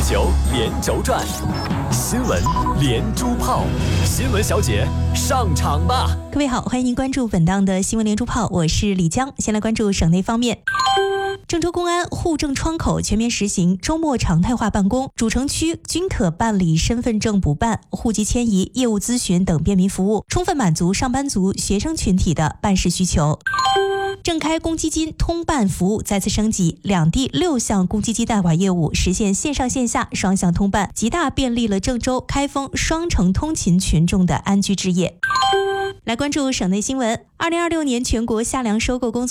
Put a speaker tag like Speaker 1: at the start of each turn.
Speaker 1: 球连轴转，新闻连珠炮，新闻小姐上场吧！
Speaker 2: 各位好，欢迎您关注本档的新闻连珠炮，我是李江。先来关注省内方面。郑州公安户政窗口全面实行周末常态化办公，主城区均可办理身份证补办、户籍迁移、业务咨询等便民服务，充分满足上班族、学生群体的办事需求。郑开公积金通办服务再次升级，两地6项公积金贷款业务实现线上线下双向通办，极大便利了郑州、开封双城通勤群众的安居置业。来关注省内新闻。2026年全国夏粮收购工作